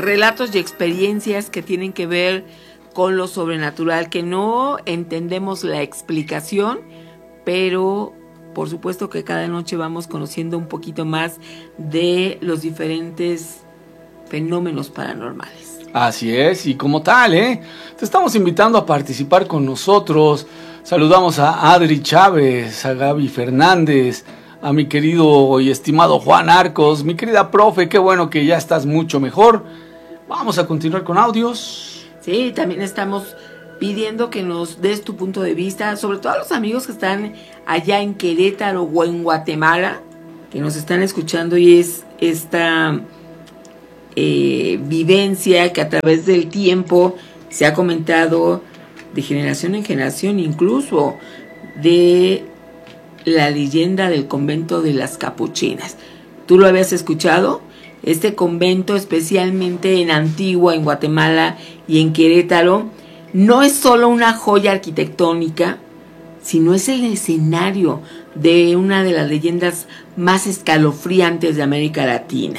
relatos y experiencias que tienen que ver con lo sobrenatural, que no entendemos la explicación, pero por supuesto que cada noche vamos conociendo un poquito más de los diferentes fenómenos paranormales. Así es, y como tal, te estamos invitando a participar con nosotros. Saludamos a Adri Chávez, a Gaby Fernández, a mi querido y estimado Juan Arcos, mi querida profe, qué bueno que ya estás mucho mejor. Vamos a continuar con audios. Sí, también estamos pidiendo que nos des tu punto de vista, sobre todo a los amigos que están allá en Querétaro o en Guatemala, que nos están escuchando, y es esta vivencia que a través del tiempo se ha comentado de generación en generación, incluso de la leyenda del convento de las Capuchinas. ¿Tú lo habías escuchado? Este convento, especialmente en Antigua, en Guatemala y en Querétaro, no es solo una joya arquitectónica, sino es el escenario de una de las leyendas más escalofriantes de América Latina.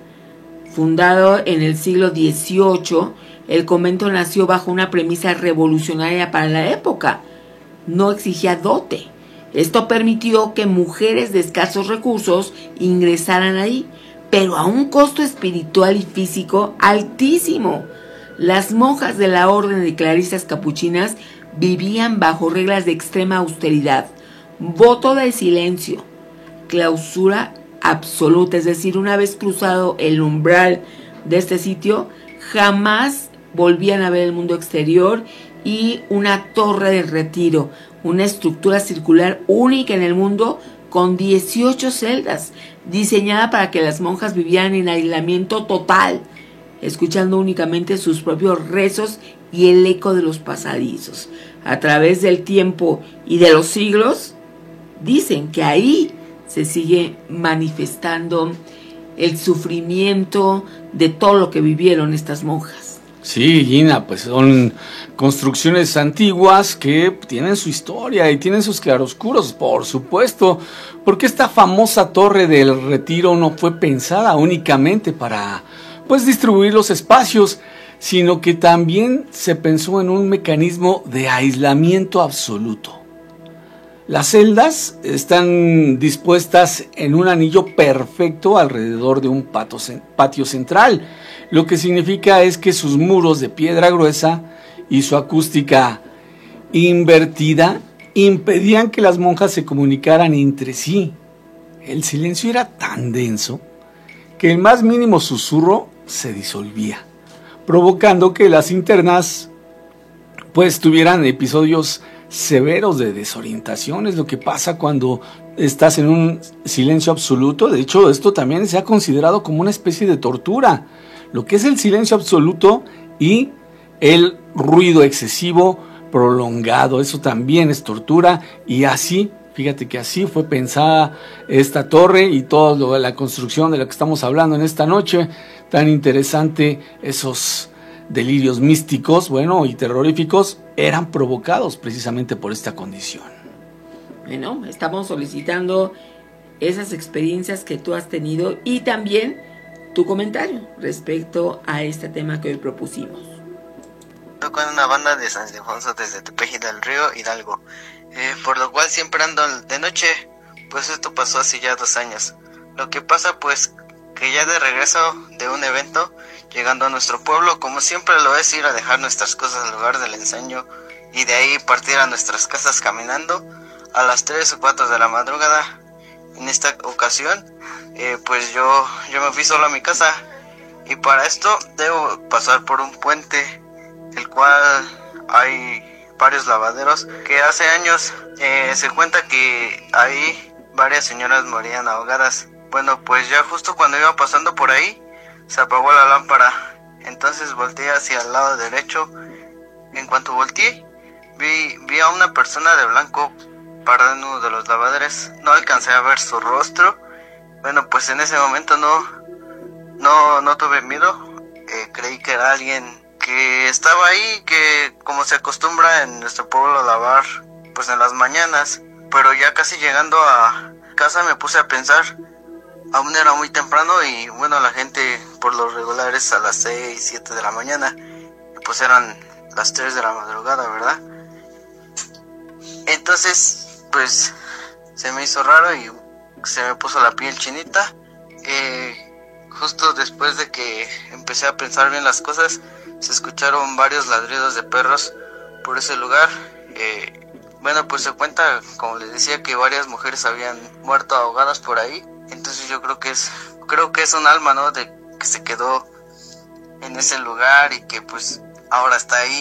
Fundado en el siglo XVIII, el convento nació bajo una premisa revolucionaria para la época. No exigía dote. Esto permitió que mujeres de escasos recursos ingresaran ahí, pero a un costo espiritual y físico altísimo. Las monjas de la orden de clarisas capuchinas vivían bajo reglas de extrema austeridad, voto de silencio, clausura absoluta, es decir, una vez cruzado el umbral de este sitio, jamás volvían a ver el mundo exterior, y una torre de retiro, una estructura circular única en el mundo con 18 celdas, diseñada para que las monjas vivieran en aislamiento total, escuchando únicamente sus propios rezos y el eco de los pasadizos. A través del tiempo y de los siglos, dicen que ahí se sigue manifestando el sufrimiento de todo lo que vivieron estas monjas. Sí, Gina, pues son construcciones antiguas que tienen su historia y tienen sus claroscuros, por supuesto, porque esta famosa torre del retiro no fue pensada únicamente para, pues, distribuir los espacios, sino que también se pensó en un mecanismo de aislamiento absoluto. Las celdas están dispuestas en un anillo perfecto alrededor de un patio central, lo que significa es que sus muros de piedra gruesa y su acústica invertida impedían que las monjas se comunicaran entre sí. El silencio era tan denso que el más mínimo susurro se disolvía, provocando que las internas pues tuvieran episodios severos de desorientación. Es lo que pasa cuando estás en un silencio absoluto. De hecho, esto también se ha considerado como una especie de tortura. Lo que es el silencio absoluto y el ruido excesivo prolongado, eso también es tortura. Y así, fíjate que así fue pensada esta torre y toda la construcción de la que estamos hablando en esta noche, tan interesante. Esos delirios místicos, y terroríficos, eran provocados precisamente por esta condición. Bueno, estamos solicitando esas experiencias que tú has tenido y también tu comentario respecto a este tema que hoy propusimos. Toco en una banda de San Ildefonso desde Tepeji del Río, Hidalgo, por lo cual siempre ando de noche. Pues esto pasó hace ya 2 años. Lo que pasa pues que ya de regreso de un evento, llegando a nuestro pueblo, como siempre lo es, ir a dejar nuestras cosas al lugar del ensayo y de ahí partir a nuestras casas caminando a las 3 o 4 de la madrugada. En esta ocasión, pues yo me fui solo a mi casa, y para esto debo pasar por un puente, el cual hay varios lavaderos, que hace años se cuenta que ahí varias señoras morían ahogadas. Bueno, pues ya justo cuando iba pasando por ahí, se apagó la lámpara. Entonces volteé hacia el lado derecho. En cuanto volteé, vi a una persona de blanco parada en uno de los lavaderos. No alcancé a ver su rostro. Bueno, pues en ese momento no tuve miedo. Creí que era alguien que estaba ahí, que como se acostumbra en nuestro pueblo lavar pues en las mañanas. Pero ya casi llegando a casa me puse a pensar. Aún era muy temprano y bueno, la gente por lo regular es a las 6, 7 de la mañana. Y pues eran las 3 de la madrugada, ¿verdad? Entonces, pues se me hizo raro y se me puso la piel chinita. Justo después de que empecé a pensar bien las cosas, se escucharon varios ladridos de perros por ese lugar. Bueno, pues se cuenta, como les decía, que varias mujeres habían muerto ahogadas por ahí. Entonces yo creo que es un alma, ¿no? De que se quedó en ese lugar y que pues ahora está ahí.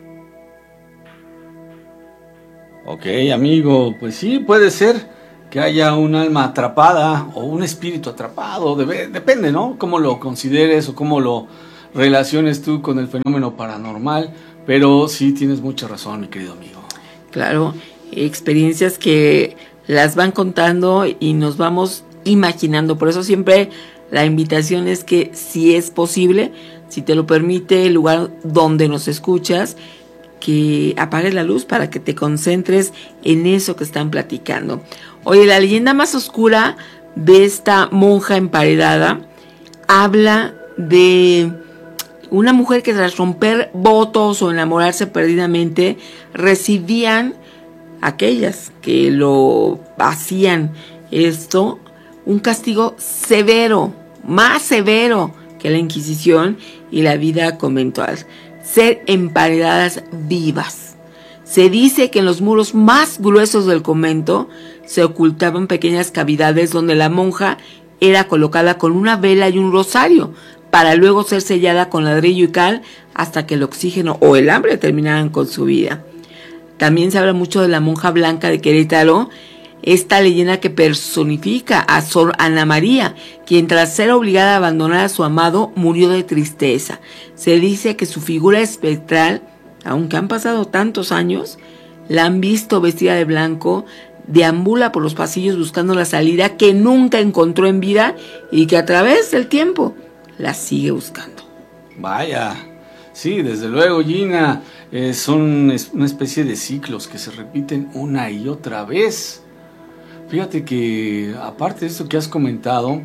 Ok, amigo, pues sí, puede ser que haya un alma atrapada o un espíritu atrapado, depende, ¿no? Cómo lo consideres o cómo lo relaciones tú con el fenómeno paranormal, pero sí tienes mucha razón, mi querido amigo. Claro, experiencias que las van contando y nos vamos imaginando, por eso siempre la invitación es que si es posible, si te lo permite el lugar donde nos escuchas, que apagues la luz para que te concentres en eso que están platicando. Oye, la leyenda más oscura de esta monja emparedada habla de una mujer que tras romper votos o enamorarse perdidamente, recibían aquellas que lo hacían esto, un castigo severo, más severo que la Inquisición y la vida conventual. Ser emparedadas vivas. Se dice que en los muros más gruesos del convento se ocultaban pequeñas cavidades donde la monja era colocada con una vela y un rosario para luego ser sellada con ladrillo y cal hasta que el oxígeno o el hambre terminaran con su vida. También se habla mucho de la monja blanca de Querétaro, esta leyenda que personifica a Sor Ana María, quien tras ser obligada a abandonar a su amado murió de tristeza. Se dice que su figura espectral, aunque han pasado tantos años, la han visto vestida de blanco, deambula por los pasillos buscando la salida que nunca encontró en vida y que a través del tiempo la sigue buscando. Vaya, sí, desde luego, Gina, son una especie de ciclos que se repiten una y otra vez. Fíjate que, aparte de esto que has comentado,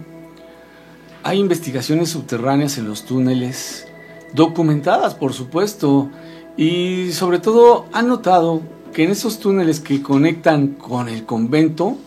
hay investigaciones subterráneas en los túneles, documentadas por supuesto, y sobre todo han notado que en esos túneles que conectan con el convento,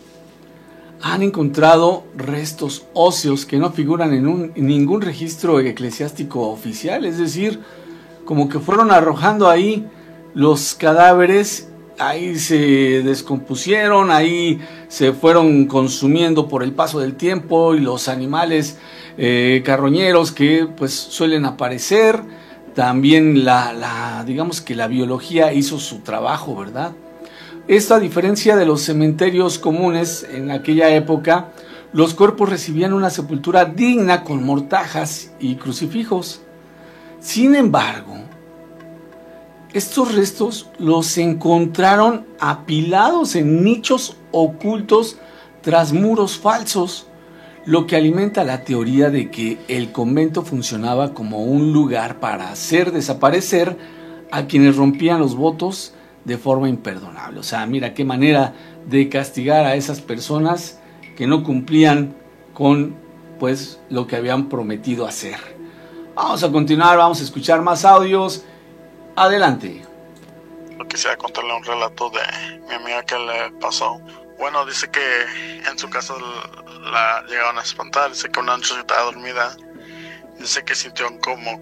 han encontrado restos óseos que no figuran en ningún registro eclesiástico oficial, es decir, como que fueron arrojando ahí los cadáveres, ahí se descompusieron, ahí se fueron consumiendo por el paso del tiempo y los animales carroñeros que pues suelen aparecer. También digamos que la biología hizo su trabajo, ¿verdad? Esto, a diferencia de los cementerios comunes en aquella época, los cuerpos recibían una sepultura digna con mortajas y crucifijos. Sin embargo, estos restos los encontraron apilados en nichos ocultos tras muros falsos, lo que alimenta la teoría de que el convento funcionaba como un lugar para hacer desaparecer a quienes rompían los votos de forma imperdonable. O sea, mira qué manera de castigar a esas personas que no cumplían con pues lo que habían prometido hacer. Vamos a continuar, vamos a escuchar más audios. Adelante. Quisiera contarle un relato de mi amiga que le pasó. Bueno, dice que en su casa la llegaron a espantar. Dice que una noche estaba dormida. Dice que sintió como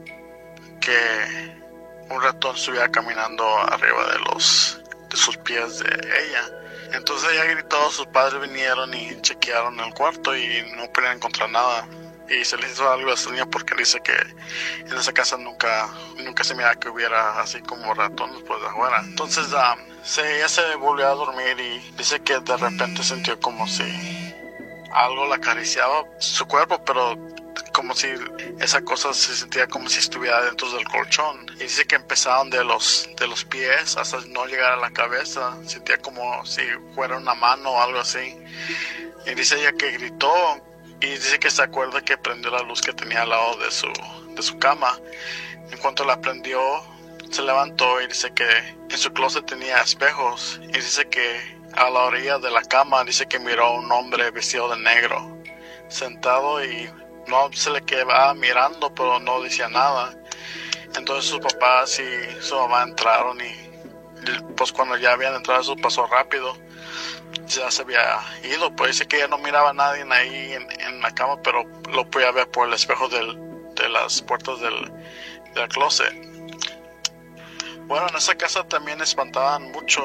que un ratón estuviera caminando arriba de sus pies de ella. Entonces ella gritó, sus padres vinieron y chequearon el cuarto y no pudieron encontrar nada. Y se les hizo algo extraño porque dice que en esa casa nunca se mira que hubiera así como ratones pues de afuera. Entonces ella se volvió a dormir y dice que de repente sintió como si algo la acariciaba su cuerpo, pero como si esa cosa se sentía como si estuviera dentro del colchón. Y dice que empezaron de los pies hasta no llegar a la cabeza. Sentía como si fuera una mano o algo así. Y dice ella que gritó. Y dice que se acuerda que prendió la luz que tenía al lado de su cama. En cuanto la prendió, se levantó y dice que en su closet tenía espejos. Y dice que a la orilla de la cama dice que miró a un hombre vestido de negro, sentado y no se le quedaba mirando, pero no decía nada. Entonces sus papás y su mamá entraron y pues cuando ya habían entrado eso pasó rápido. Ya se había ido, pues dice que ya no miraba a nadie ahí en la cama, pero lo podía ver por el espejo de las puertas del closet. Bueno, en esa casa también espantaban mucho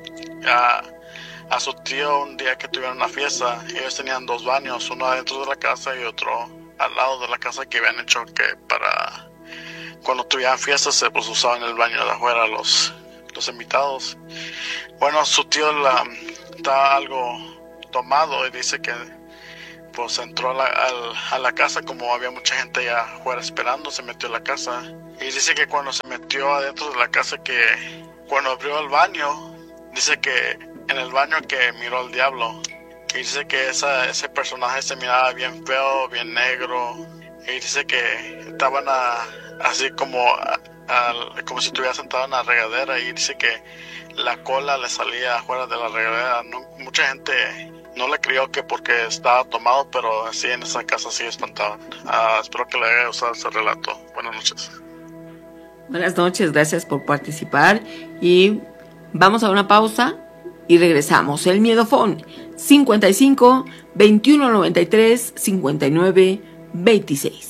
a su tío un día que tuvieron una fiesta. Ellos tenían 2 baños, uno adentro de la casa y otro al lado de la casa, que habían hecho que para cuando tuvieran fiestas pues usaban el baño de afuera los invitados. Bueno, su tío está algo tomado y dice que pues entró a la casa, como había mucha gente allá afuera esperando, se metió a la casa y dice que cuando se metió adentro de la casa, que cuando abrió el baño, dice que en el baño que miró al diablo, y dice que ese personaje se miraba bien feo, bien negro, y dice que estaban así como si estuviera sentado en la regadera, y dice que la cola le salía afuera de la regadera. Mucha gente no le creyó que porque estaba tomado, pero sí, en esa casa sí espantaban. Espero que le haya gustado ese relato. Buenas noches. Buenas noches, gracias por participar y vamos a una pausa y regresamos. El Miedofón 55 21 93 59 26.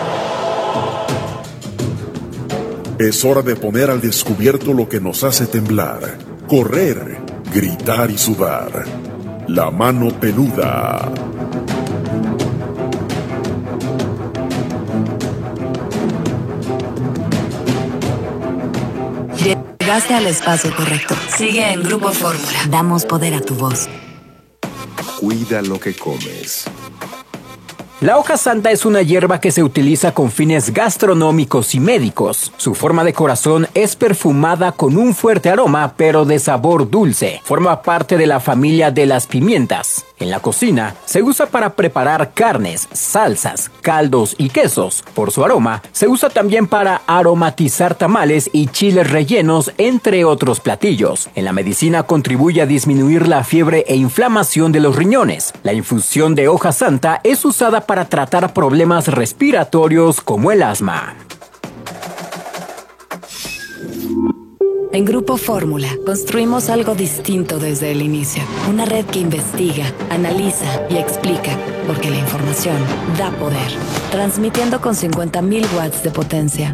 Es hora de poner al descubierto lo que nos hace temblar, correr, gritar y sudar. La mano peluda. Llegaste al espacio correcto. Sigue en Grupo Fórmula. Damos poder a tu voz. Cuida lo que comes. La hoja santa es una hierba que se utiliza con fines gastronómicos y médicos. Su forma de corazón es perfumada con un fuerte aroma, pero de sabor dulce. Forma parte de la familia de las pimientas. En la cocina, se usa para preparar carnes, salsas, caldos y quesos. Por su aroma, se usa también para aromatizar tamales y chiles rellenos, entre otros platillos. En la medicina contribuye a disminuir la fiebre e inflamación de los riñones. La infusión de hoja santa es usada para tratar problemas respiratorios como el asma. En Grupo Fórmula construimos algo distinto desde el inicio. Una red que investiga, analiza y explica, porque la información da poder. Transmitiendo con 50.000 watts de potencia.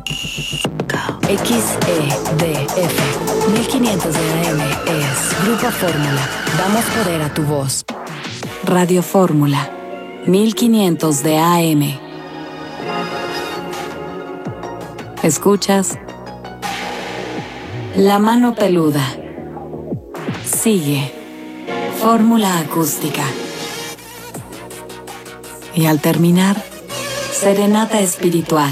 XEDF 1500 de AM es Grupo Fórmula. Damos poder a tu voz. Radio Fórmula 1500 de AM. ¿Escuchas? La mano peluda. Sigue. Fórmula acústica. Y al terminar, serenata espiritual.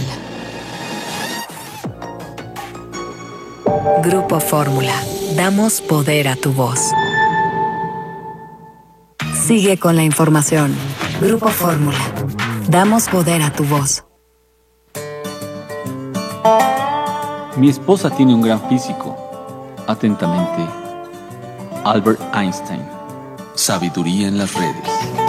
Grupo Fórmula. Damos poder a tu voz. Sigue con la información. Grupo Fórmula. Damos poder a tu voz. Mi esposa tiene un gran físico. Atentamente, Albert Einstein. Sabiduría en las redes.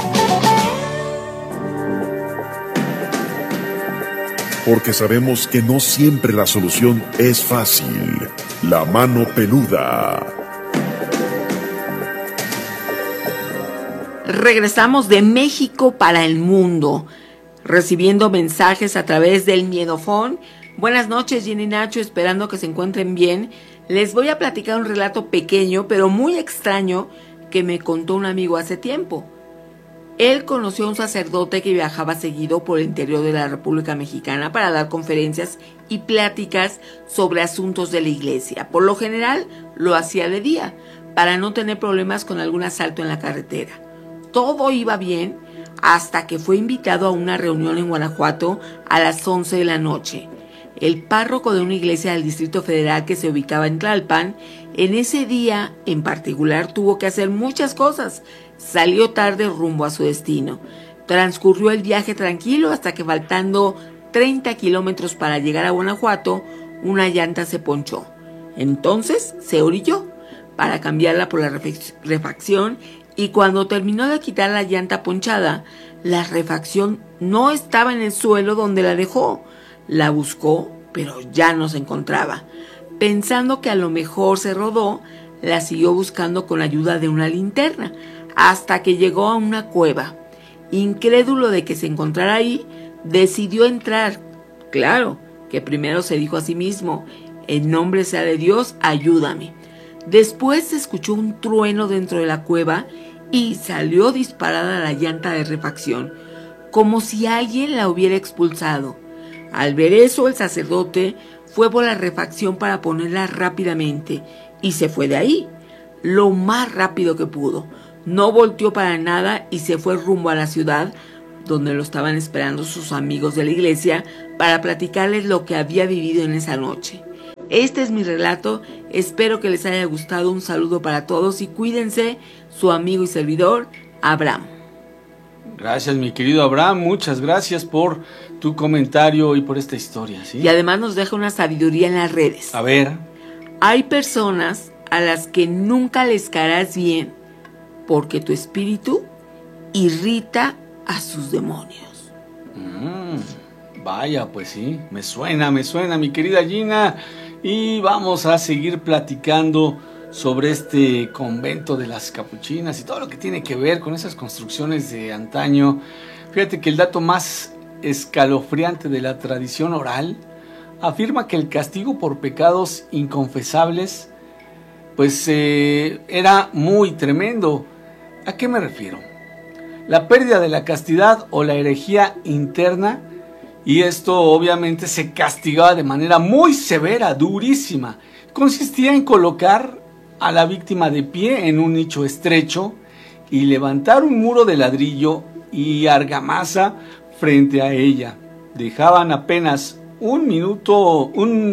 Porque sabemos que no siempre la solución es fácil. La mano peluda. Regresamos de México para el mundo, recibiendo mensajes a través del Miedofón. Buenas noches, Jenny y Nacho, esperando que se encuentren bien. Les voy a platicar un relato pequeño, pero muy extraño, que me contó un amigo hace tiempo. Él conoció a un sacerdote que viajaba seguido por el interior de la República Mexicana para dar conferencias y pláticas sobre asuntos de la iglesia. Por lo general, lo hacía de día, para no tener problemas con algún asalto en la carretera. Todo iba bien hasta que fue invitado a una reunión en Guanajuato a las 11 de la noche. El párroco de una iglesia del Distrito Federal que se ubicaba en Tlalpan, en ese día en particular tuvo que hacer muchas cosas. Salió tarde rumbo a su destino. Transcurrió el viaje tranquilo hasta que, faltando 30 kilómetros para llegar a Guanajuato, una llanta se ponchó. Entonces se orilló para cambiarla por la refacción, y cuando terminó de quitar la llanta ponchada, la refacción no estaba en el suelo donde la dejó. La buscó, pero ya no se encontraba. Pensando que a lo mejor se rodó, la siguió buscando con la ayuda de una linterna, hasta que llegó a una cueva. Incrédulo de que se encontrara ahí, decidió entrar. Claro, que primero se dijo a sí mismo: en nombre sea de Dios, ayúdame. Después se escuchó un trueno dentro de la cueva y salió disparada la llanta de refacción, como si alguien la hubiera expulsado. Al ver eso, el sacerdote fue por la refacción para ponerla rápidamente y se fue de ahí, lo más rápido que pudo. No volteó para nada y se fue rumbo a la ciudad, donde lo estaban esperando sus amigos de la iglesia para platicarles lo que había vivido en esa noche. Este es mi relato, espero que les haya gustado. Un saludo para todos y cuídense. Su amigo y servidor, Abraham. Gracias, mi querido Abraham, muchas gracias por tu comentario y por esta historia, ¿sí? Y además nos deja una sabiduría en las redes. A ver. Hay personas a las que nunca les caerás bien, porque tu espíritu irrita a sus demonios. Vaya, pues sí, me suena, mi querida Gina. Y vamos a seguir platicando sobre este convento de las capuchinas y todo lo que tiene que ver con esas construcciones de antaño. Fíjate que el dato más escalofriante de la tradición oral afirma que el castigo por pecados inconfesables pues era muy tremendo. ¿A qué me refiero? La pérdida de la castidad o la herejía interna, y esto obviamente se castigaba de manera muy severa, durísima. Consistía en colocar a la víctima de pie en un nicho estrecho y levantar un muro de ladrillo y argamasa frente a ella. Dejaban apenas un minuto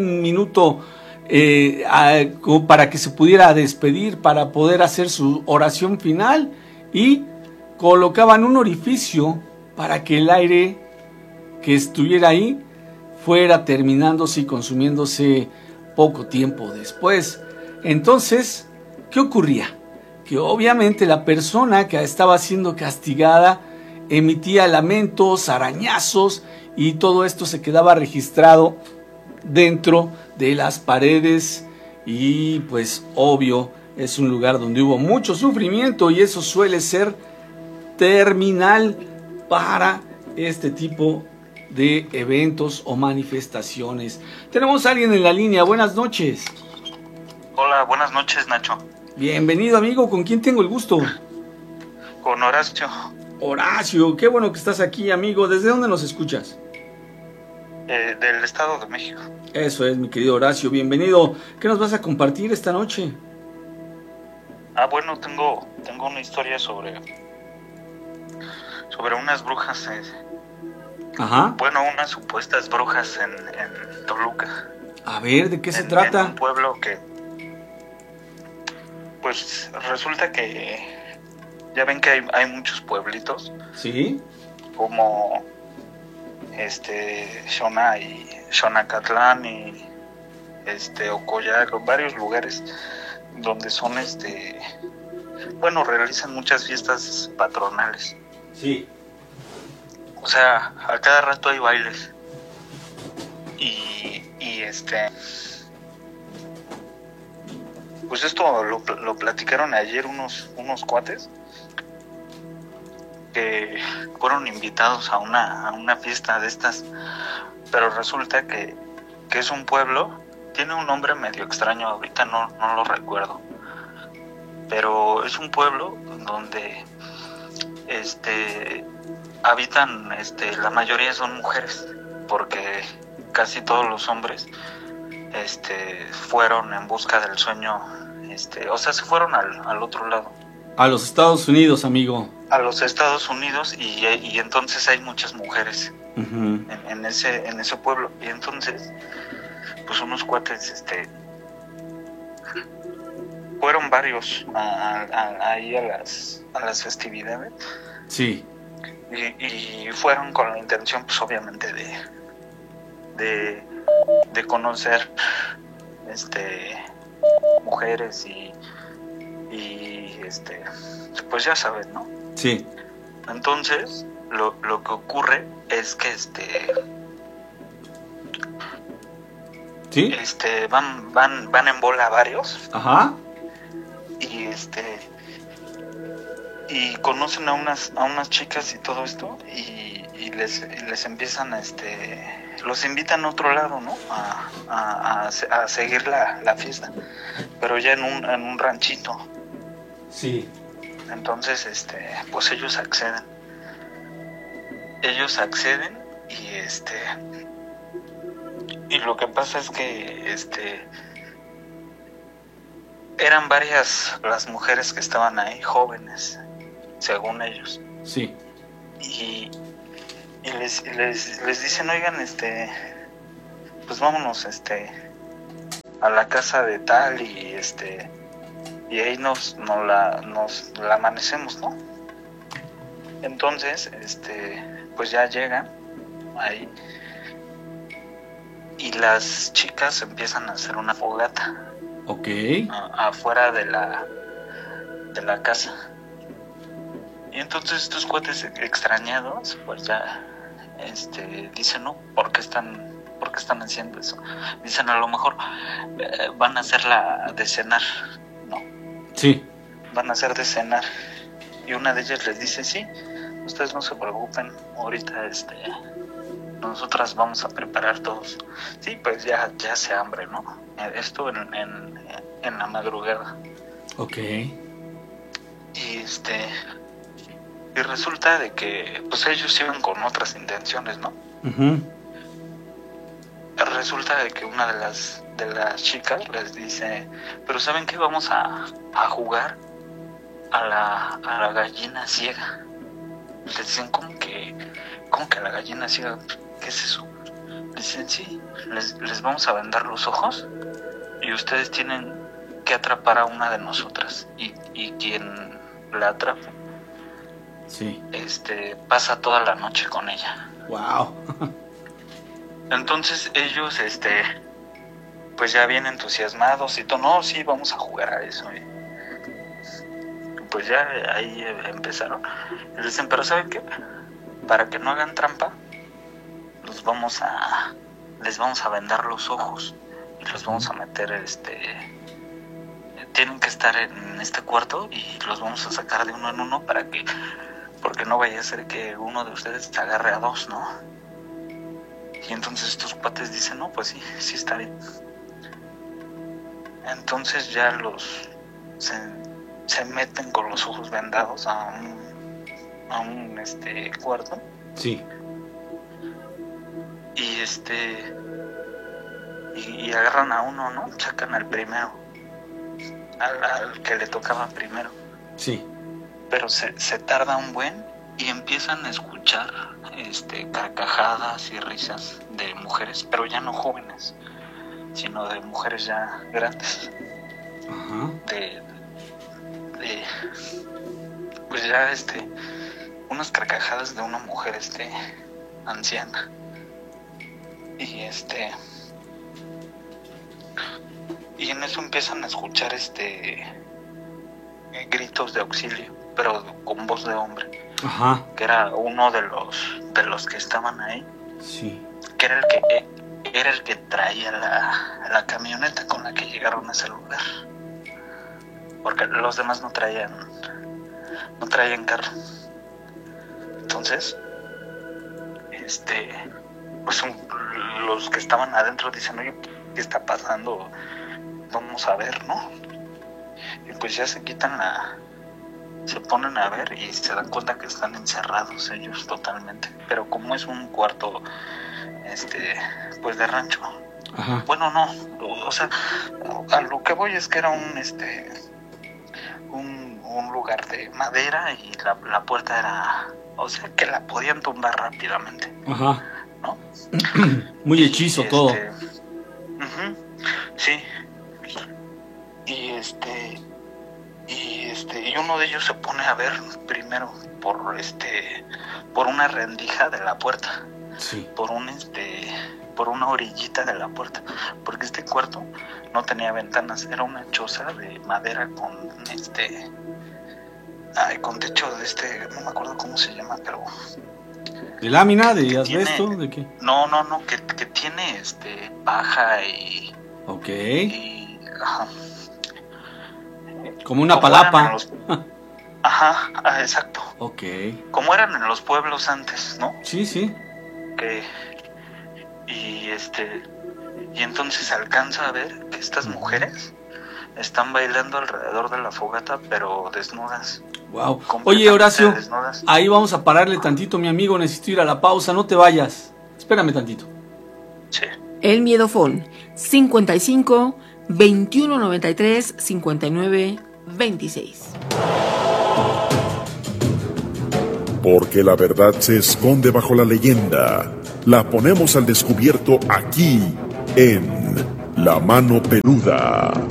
para que se pudiera despedir, para poder hacer su oración final, y colocaban un orificio para que el aire que estuviera ahí fuera terminándose y consumiéndose poco tiempo después. Entonces, ¿qué ocurría? Que obviamente la persona que estaba siendo castigada emitía lamentos, arañazos, y todo esto se quedaba registrado dentro de las paredes, y pues obvio es un lugar donde hubo mucho sufrimiento, y eso suele ser terminal para este tipo de eventos o manifestaciones. Tenemos a alguien en la línea. Buenas noches. Hola, buenas noches, Nacho. Bienvenido, amigo. ¿Con quién tengo el gusto? Con Horacio. Horacio, qué bueno que estás aquí, amigo. ¿Desde dónde nos escuchas? Del Estado de México. Eso es, mi querido Horacio. Bienvenido. ¿Qué nos vas a compartir esta noche? Bueno, tengo una historia sobre unas brujas. Ajá. Bueno, unas supuestas brujas en Toluca. A ver, ¿de qué se trata? En un pueblo que, pues, resulta que ya ven que hay muchos pueblitos. Sí. Como Xona y Xonacatlán y Ocoyac, varios lugares donde son realizan muchas fiestas patronales. Sí. O sea, a cada rato hay bailes. Y pues esto lo platicaron ayer unos cuates que fueron invitados a una fiesta de estas, pero resulta que es un pueblo, tiene un nombre medio extraño, ahorita no lo recuerdo, pero es un pueblo donde habitan, la mayoría son mujeres, porque casi todos los hombres fueron en busca del sueño, o sea, se fueron al otro lado. A los Estados Unidos, amigo. A los Estados Unidos, y entonces hay muchas mujeres en ese pueblo. Y entonces, pues unos cuates, fueron varios ahí a las festividades. Sí. Y fueron con la intención, pues obviamente, de conocer mujeres y pues ya sabes, ¿no? Sí. Entonces, lo que ocurre es que ¿sí? Van en bola varios. Ajá. Y y conocen a unas chicas y todo esto, y les empiezan los invitan a otro lado, ¿no? A seguir la fiesta, pero ya en un ranchito. Sí. Entonces pues ellos acceden y lo que pasa es que eran varias las mujeres que estaban ahí, jóvenes, según ellos. Sí. Y les dicen, oigan, pues vámonos a la casa de tal, y ahí nos la amanecemos, ¿no? Entonces, pues ya llegan ahí y las chicas empiezan a hacer una fogata. Ok. Afuera de la casa. Y entonces estos cuates extrañados, pues ya dicen, no, ¿por qué están haciendo eso? Dicen, a lo mejor van a hacerla de cenar, ¿no? Sí. Van a hacer de cenar. Y una de ellas les dice, sí, ustedes no se preocupen, ahorita nosotras vamos a preparar todos. Sí, pues ya hace hambre, ¿no? Esto en la madrugada. Ok. Y y resulta de que pues ellos iban con otras intenciones, ¿no? Uh-huh. Resulta de que una de las chicas les dice, pero ¿saben qué? Vamos a jugar a la gallina ciega. Les dicen, ¿cómo que a la gallina ciega? ¿Qué es eso? Dicen, sí, les vamos a vendar los ojos y ustedes tienen que atrapar a una de nosotras, y quien la atrapa, sí, pasa toda la noche con ella. Wow. Entonces ellos pues ya bien entusiasmados y todo, no, sí, vamos a jugar a eso. Pues ya ahí empezaron. Les dicen, pero ¿saben qué? Para que no hagan trampa, les vamos a vendar los ojos y los vamos a meter, tienen que estar en este cuarto y los vamos a sacar de uno en uno porque no vaya a ser que uno de ustedes se agarre a dos, ¿no? Y entonces estos cuates dicen, no, pues sí está bien. Entonces ya se meten con los ojos vendados a un cuarto. Sí. Y agarran a uno, ¿no? Sacan al primero, al que le tocaba primero. Sí. Pero se tarda un buen y empiezan a escuchar carcajadas y risas de mujeres, pero ya no jóvenes, sino de mujeres ya grandes. Ajá. Pues ya unas carcajadas de una mujer anciana. Y en eso empiezan a escuchar gritos de auxilio, pero con voz de hombre. Ajá. Que era uno de los que estaban ahí. Sí. Que era el que traía la camioneta con la que llegaron a ese lugar. Porque los demás no traían carro. Entonces, pues los que estaban adentro dicen, oye, ¿qué está pasando? Vamos a ver, ¿no? Y pues ya se ponen a ver y se dan cuenta que están encerrados ellos totalmente. Pero como es un cuarto, pues de rancho. Ajá. Bueno, no, o sea, a lo que voy es que era un lugar de madera y la puerta era, o sea, que la podían tumbar rápidamente. Ajá. ¿No? Muy hechizo todo. Uh-huh, sí. Y uno de ellos se pone a ver primero por una rendija de la puerta. Sí. Por una orillita de la puerta, porque este cuarto no tenía ventanas, era una choza de madera con con techo de no me acuerdo cómo se llama, pero ¿De lámina? ¿De asbesto? ¿De qué? No, que tiene paja y... Ok. Ajá. Como una palapa. Ajá, exacto. Ok. Como eran en los pueblos antes, ¿no? Sí. Y entonces se alcanza a ver que estas mujeres están bailando alrededor de la fogata, pero desnudas. Wow. Oye, Horacio, desnudas. Ahí vamos a pararle tantito, mi amigo. Necesito ir a la pausa. No te vayas. Espérame tantito. Sí. El Miedofón 55 21 93 59 26. Porque la verdad se esconde bajo la leyenda. La ponemos al descubierto aquí en La Mano Peluda.